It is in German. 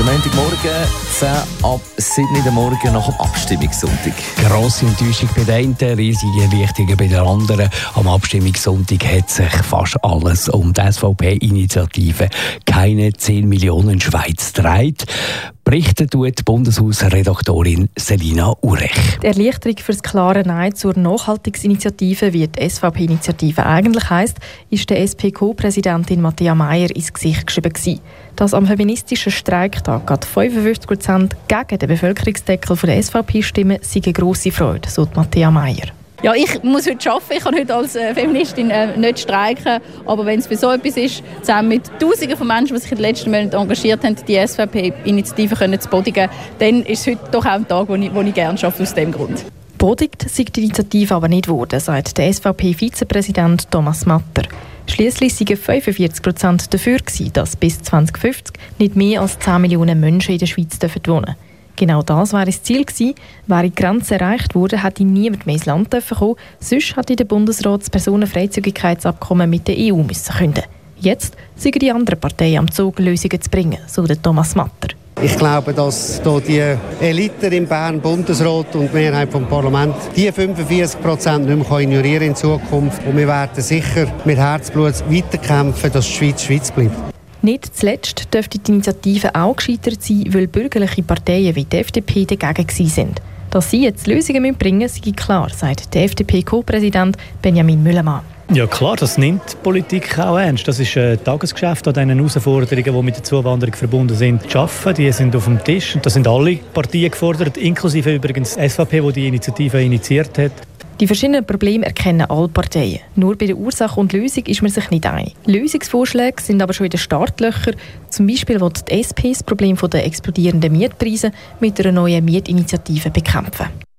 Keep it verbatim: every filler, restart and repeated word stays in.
Montagmorgen, zehn ab sieben in der Morgen nach dem Abstimmungssonntag. Grosse Enttäuschung bei den einen, riesige Erleichterungen bei den anderen. Am Abstimmungssonntag hat sich fast alles um die S V P-Initiative «Keine zehn Millionen Schweiz» dreht. Berichten tut Bundeshausredaktorin Selina Urech. Die Erleichterung für das klare Nein zur Nachhaltigkeitsinitiative, wie die S V P-Initiative eigentlich heisst, ist der S P K-Präsidentin Matthäa Meier ins Gesicht geschrieben gewesen. Dass am feministischen Streiktag gerade fünfundfünfzig Prozent gegen den Bevölkerungsdeckel der S V P stimmen, sei eine grosse Freude, so Matthäa Meier. Ja, ich muss heute arbeiten, ich kann heute als äh, Feministin äh, nicht streiken, aber wenn es für so etwas ist, zusammen mit Tausenden von Menschen, die sich in den letzten Monaten engagiert haben, die S V P-Initiative zu bodigen, dann ist es heute doch auch ein Tag, wo ich, wo ich gerne arbeite, aus diesem Grund. Bodigt sei die Initiative aber nicht geworden, sagt der S V P-Vizepräsident Thomas Matter. Schliesslich seien fünfundvierzig Prozent dafür gewesen, dass bis zwanzig fünfzig nicht mehr als zehn Millionen Menschen in der Schweiz wohnen dürfen. Genau das wäre das Ziel gewesen. Wäre die Grenze erreicht worden, hätte niemand mehr ins Land kommen. Sonst hätte der Bundesrat das Personenfreizügigkeitsabkommen mit der E U müssen künden. Jetzt sind die anderen Parteien am Zug, Lösungen zu bringen, so der Thomas Matter. Ich glaube, dass hier die Elite im Bern, Bundesrat und die Mehrheit des Parlaments die fünfundvierzig Prozent nicht mehr ignorieren in Zukunft. Und wir werden sicher mit Herzblut weiterkämpfen, dass die Schweiz Schweiz bleibt. Nicht zuletzt dürfte die Initiative auch gescheitert sein, weil bürgerliche Parteien wie die F D P dagegen sind. Dass sie jetzt Lösungen bringen müssen, sei klar, sagt der F D P-Co-Präsident Benjamin Müller-Mann. Ja klar, das nimmt die Politik auch ernst. Das ist ein Tagesgeschäft an diesen Herausforderungen, die mit der Zuwanderung verbunden sind, zu arbeiten. Die sind auf dem Tisch und da sind alle Partien gefordert, inklusive übrigens die S V P, die die Initiative initiiert hat. Die verschiedenen Probleme erkennen alle Parteien. Nur bei der Ursache und Lösung ist man sich nicht einig. Lösungsvorschläge sind aber schon in den Startlöchern. Zum Beispiel will die S P das Problem der explodierenden Mietpreise mit einer neuen Mietinitiative bekämpfen.